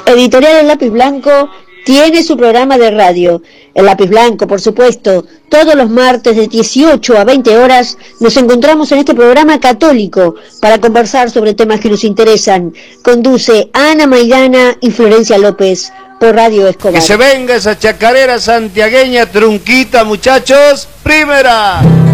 Editorial El Lápiz Blanco tiene su programa de radio. El Lápiz Blanco, por supuesto, todos los martes de 18 a 20 horas nos encontramos en este programa católico para conversar sobre temas que nos interesan. Conduce Ana Maidana y Florencia López por Radio Escobar. Que se venga esa chacarera santiagueña trunquita, muchachos. Primera.